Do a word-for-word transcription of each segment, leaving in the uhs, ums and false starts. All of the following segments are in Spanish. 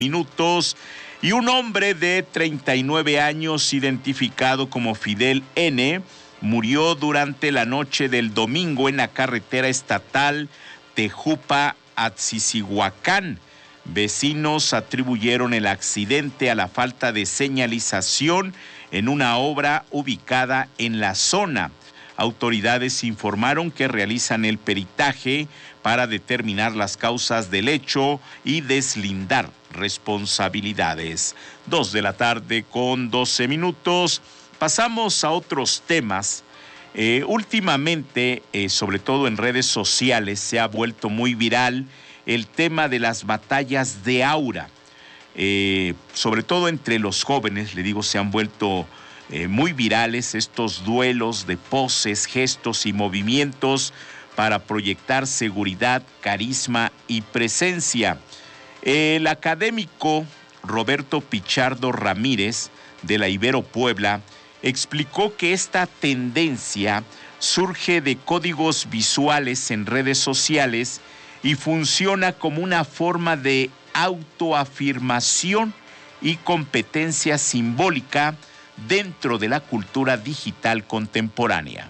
minutos y un hombre de treinta y nueve años identificado como Fidel N. murió durante la noche del domingo en la carretera estatal Tejupa-Atzicihuacán. Vecinos atribuyeron el accidente a la falta de señalización en una obra ubicada en la zona. Autoridades informaron que realizan el peritaje para determinar las causas del hecho y deslindar responsabilidades. Dos de la tarde con doce minutos. Pasamos a otros temas. Eh, últimamente, eh, sobre todo en redes sociales, se ha vuelto muy viral el tema de las batallas de aura. Eh, sobre todo entre los jóvenes, le digo, se han vuelto eh, muy virales estos duelos de poses, gestos y movimientos para proyectar seguridad, carisma y presencia. El académico Roberto Pichardo Ramírez, de la Ibero Puebla, explicó que esta tendencia surge de códigos visuales en redes sociales y funciona como una forma de autoafirmación y competencia simbólica dentro de la cultura digital contemporánea.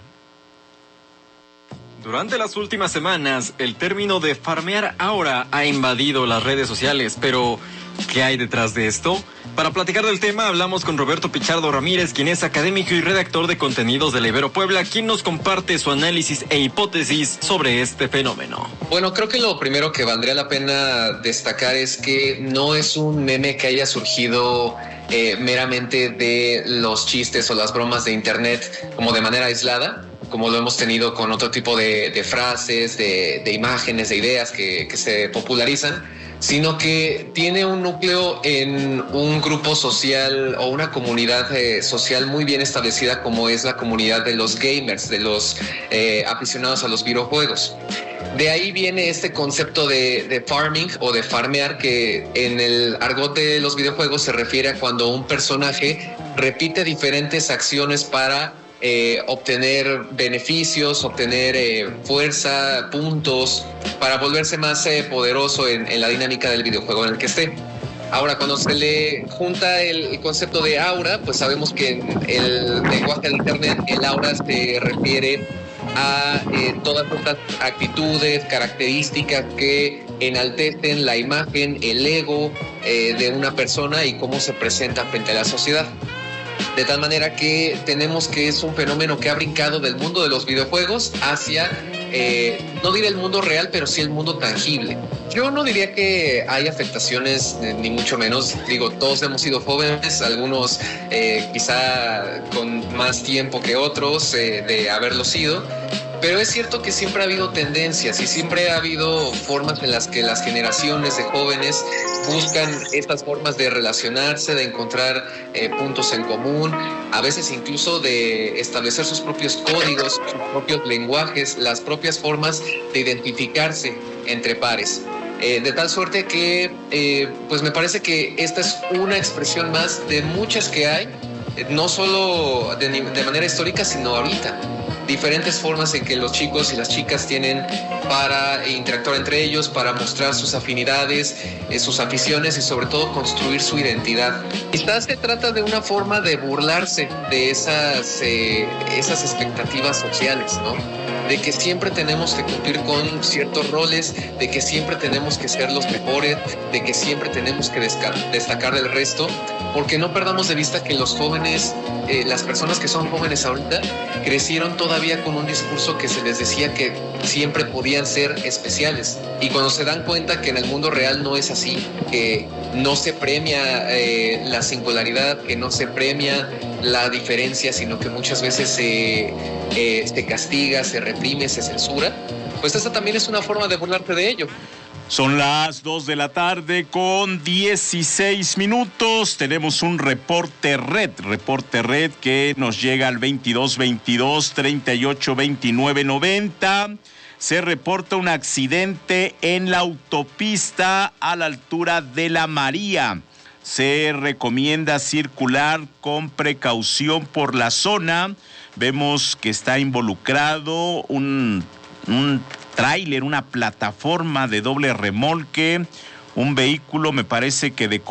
Durante las últimas semanas, el término de farmear aura ha invadido las redes sociales, pero ¿qué hay detrás de esto? Para platicar del tema, hablamos con Roberto Pichardo Ramírez, quien es académico y redactor de contenidos de la Ibero Puebla, quien nos comparte su análisis e hipótesis sobre este fenómeno. Bueno, creo que lo primero que valdría la pena destacar es que no es un meme que haya surgido eh, meramente de los chistes o las bromas de internet como de manera aislada, como lo hemos tenido con otro tipo de, de frases, de, de imágenes, de ideas que, que se popularizan, sino que tiene un núcleo en un grupo social o una comunidad eh, social muy bien establecida, como es la comunidad de los gamers, de los eh, aficionados a los videojuegos. De ahí viene este concepto de, de farming o de farmear, que en el argot de los videojuegos se refiere a cuando un personaje repite diferentes acciones para Eh, obtener beneficios, obtener eh, fuerza, puntos, para volverse más eh, poderoso en, en la dinámica del videojuego en el que esté. Ahora, cuando se le junta el, el concepto de aura, pues sabemos que en el lenguaje de internet el aura se refiere a eh, todas estas actitudes, características que enaltecen la imagen, el ego eh, de una persona y cómo se presenta frente a la sociedad. De tal manera que tenemos que es un fenómeno que ha brincado del mundo de los videojuegos hacia, eh, no diré el mundo real, pero sí el mundo tangible. Yo no diría que hay afectaciones, eh, ni mucho menos. Digo, todos hemos sido jóvenes, algunos eh, quizá con más tiempo que otros eh, de haberlo sido. Pero es cierto que siempre ha habido tendencias y siempre ha habido formas en las que las generaciones de jóvenes buscan estas formas de relacionarse, de encontrar eh, puntos en común, a veces incluso de establecer sus propios códigos, sus propios lenguajes, las propias formas de identificarse entre pares. Eh, de tal suerte que eh, pues me parece que esta es una expresión más de muchas que hay, eh, no solo de, de manera histórica, sino ahorita. Diferentes formas en que los chicos y las chicas tienen para interactuar entre ellos, para mostrar sus afinidades, eh, sus aficiones y sobre todo construir su identidad. Quizás se trata de una forma de burlarse de esas, eh, esas expectativas sociales, ¿no? De que siempre tenemos que cumplir con ciertos roles, de que siempre tenemos que ser los mejores, de que siempre tenemos que destacar del resto, porque no perdamos de vista que los jóvenes, eh, las personas que son jóvenes ahorita, crecieron todavía con un discurso que se les decía que siempre podían ser especiales. Y cuando se dan cuenta que en el mundo real no es así, que no se premia eh, la singularidad, que no se premia la diferencia, sino que muchas veces se, eh, se castiga, se reprime, se censura, pues esta también es una forma de burlarte de ello. Son las dos de la tarde con dieciséis minutos. Tenemos un reporte red, reporte red que nos llega al veintidós veintidós treinta y ocho veintinueve noventa. Se reporta un accidente en la autopista a la altura de La María. Se recomienda circular con precaución por la zona. Vemos que está involucrado un, un tráiler, una plataforma de doble remolque un vehículo, me parece que de